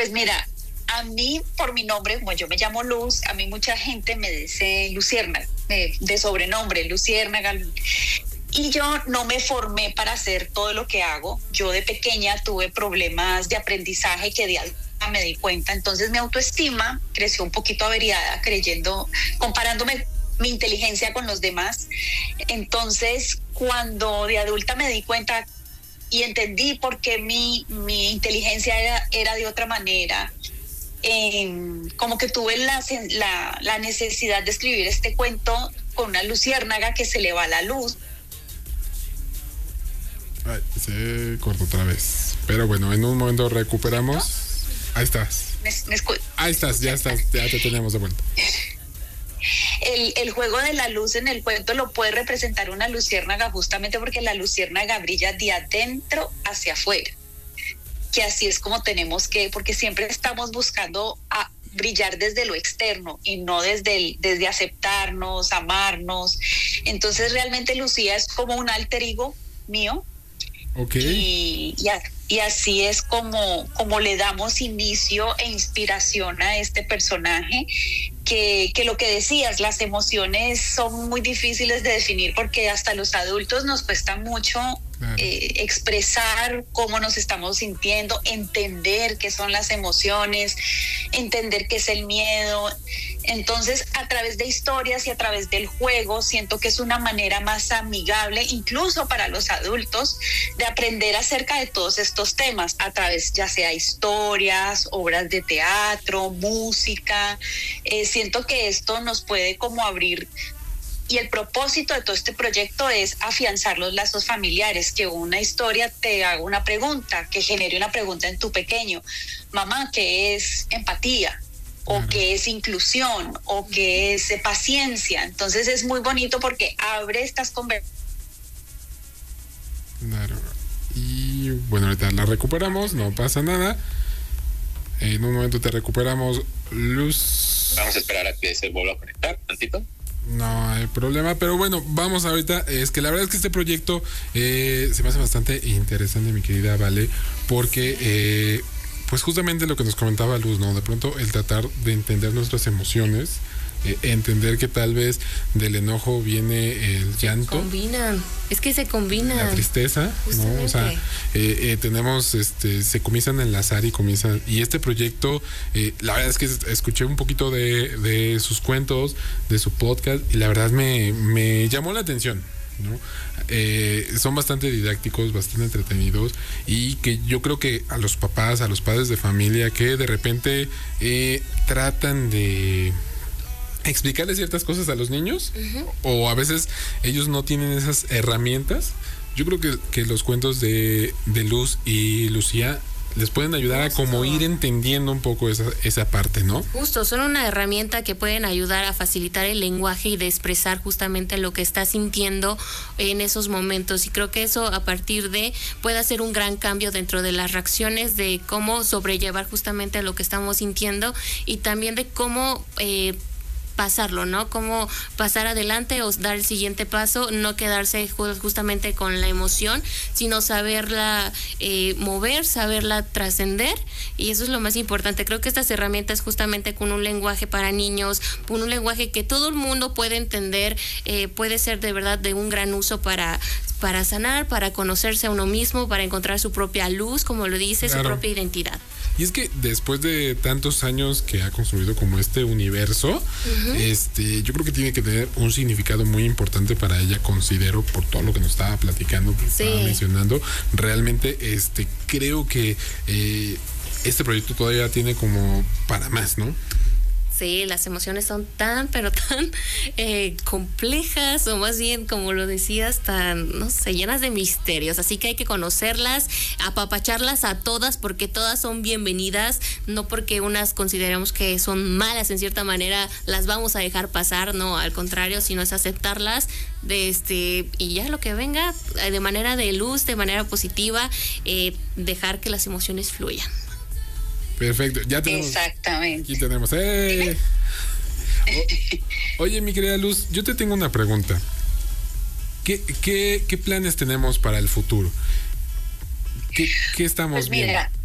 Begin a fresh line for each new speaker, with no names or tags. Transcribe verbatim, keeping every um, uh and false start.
Pues mira, a mí por mi nombre, como yo me llamo Luz, a mí mucha gente me dice Luciérnaga, eh, de sobrenombre, Luciérnaga. Y yo no me formé para hacer todo lo que hago. Yo de pequeña tuve problemas de aprendizaje que de adulta me di cuenta. Entonces mi autoestima creció un poquito averiada, creyendo, comparándome mi inteligencia con los demás. Entonces, cuando de adulta me di cuenta y entendí por qué mi, mi inteligencia era, era de otra manera, eh, como que tuve la, la, la necesidad de escribir este cuento con una luciérnaga que se le va la luz.
Ay, se cortó otra vez. Pero bueno, en un momento recuperamos. ¿No? Ahí estás.
¿Me, me escu-
Ahí estás, ya estás, ya te tenemos de vuelta.
El, el juego de la luz en el cuento lo puede representar una luciérnaga justamente porque la luciérnaga brilla de adentro hacia afuera. Que así es como tenemos que, porque siempre estamos buscando a brillar desde lo externo y no desde, el, desde aceptarnos, amarnos. Entonces realmente Lucía es como un alter ego mío.
Okay.
Y, y, a, y así es como, como le damos inicio e inspiración a este personaje, que, que lo que decías, las emociones son muy difíciles de definir porque hasta los adultos nos cuesta mucho claro. eh, expresar cómo nos estamos sintiendo, entender qué son las emociones, entender qué es el miedo. Entonces, a través de historias y a través del juego, siento que es una manera más amigable, incluso para los adultos, de aprender acerca de todos estos temas, a través ya sea historias, obras de teatro, música. Eh, siento que esto nos puede como abrir, y el propósito de todo este proyecto es afianzar los lazos familiares, que una historia te haga una pregunta, que genere una pregunta en tu pequeño. Mamá, ¿qué es empatía? O claro. ¿Qué es inclusión? ¿O qué es eh, paciencia? Entonces es muy bonito porque abre estas conversaciones.
Claro. Y bueno, ahorita la recuperamos, no pasa nada. En un momento te recuperamos, Luz.
Vamos a esperar a que se vuelva a conectar tantito.
No hay problema, pero bueno, vamos ahorita. Es que la verdad es que este proyecto eh, se me hace bastante interesante, mi querida Vale, porque eh, pues justamente lo que nos comentaba Luz, ¿no? De pronto el tratar de entender nuestras emociones, eh, entender que tal vez del enojo viene el llanto.
Se combinan, es que se combinan.
La tristeza, justamente. ¿No? O sea, eh, eh, tenemos, este, se comienzan a enlazar y comienzan. Y este proyecto, eh, la verdad es que escuché un poquito de, de sus cuentos, de su podcast, y la verdad me, me llamó la atención, ¿no? Eh, son bastante didácticos, bastante entretenidos, y que yo creo que a los papás, a los padres de familia que de repente eh, tratan de explicarle ciertas cosas a los niños, uh-huh. o a veces ellos no tienen esas herramientas. Yo creo que, que los cuentos de, de Luz y Lucía les pueden ayudar Justo. a como ir entendiendo un poco esa, esa parte, ¿no?
Justo, son una herramienta que pueden ayudar a facilitar el lenguaje y de expresar justamente lo que estás sintiendo en esos momentos, y creo que eso a partir de puede hacer un gran cambio dentro de las reacciones, de cómo sobrellevar justamente lo que estamos sintiendo, y también de cómo eh, pasarlo, ¿no? Cómo pasar adelante o dar el siguiente paso, no quedarse justamente con la emoción, sino saberla eh, mover, saberla trascender, y eso es lo más importante. Creo que estas herramientas justamente con un lenguaje para niños, con un lenguaje que todo el mundo puede entender, eh, puede ser de verdad de un gran uso para para sanar, para conocerse a uno mismo, para encontrar su propia luz, como lo dice, claro. Su propia identidad.
Y es que después de tantos años que ha construido como este universo, uh-huh. este, yo creo que tiene que tener un significado muy importante para ella, considero, por todo lo que nos estaba platicando, que sí. estaba mencionando. Realmente, este, creo que eh, este proyecto todavía tiene como para más, ¿no?
Sí, las emociones son tan, pero tan eh, complejas, o más bien, como lo decías, tan, no sé, llenas de misterios. Así que hay que conocerlas, apapacharlas a todas, porque todas son bienvenidas, no porque unas consideremos que son malas en cierta manera, las vamos a dejar pasar, no, al contrario, sino es aceptarlas, de este, y ya lo que venga, de manera de luz, de manera positiva, eh, dejar que las emociones fluyan.
Perfecto, ya tenemos.
Exactamente.
Aquí tenemos. ¡Eh! O, oye, mi querida Luz, yo te tengo una pregunta. ¿Qué, qué, qué planes tenemos para el futuro? ¿Qué, qué estamos
pues mira,
viendo?